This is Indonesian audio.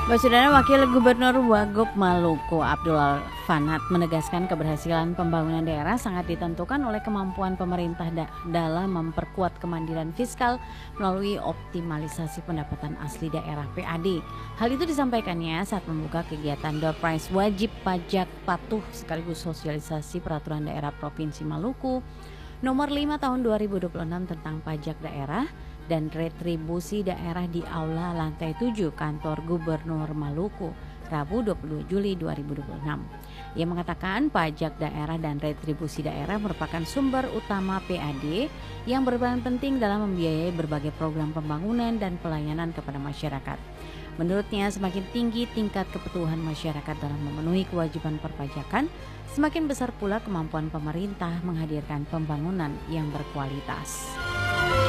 Saudara Wakil Gubernur Wagub Maluku Abdul Fanat menegaskan keberhasilan pembangunan daerah sangat ditentukan oleh kemampuan pemerintah dalam memperkuat kemandirian fiskal melalui optimalisasi pendapatan asli daerah PAD. Hal itu disampaikannya saat membuka kegiatan Door Prize Wajib Pajak Patuh sekaligus sosialisasi peraturan daerah Provinsi Maluku nomor 5 tahun 2026 tentang pajak daerah dan retribusi daerah di Aula Lantai 7 Kantor Gubernur Maluku, Rabu 22 Juli 2026. Ia mengatakan pajak daerah dan retribusi daerah merupakan sumber utama PAD yang berperan penting dalam membiayai berbagai program pembangunan dan pelayanan kepada masyarakat. Menurutnya, semakin tinggi tingkat kepatuhan masyarakat dalam memenuhi kewajiban perpajakan, semakin besar pula kemampuan pemerintah menghadirkan pembangunan yang berkualitas.